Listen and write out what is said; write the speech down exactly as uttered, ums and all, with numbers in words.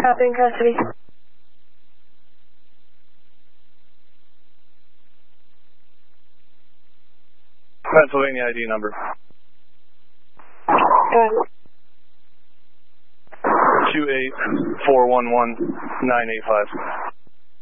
Copy in custody. Pennsylvania I D number. Go ahead. two eight four one one nine eight five.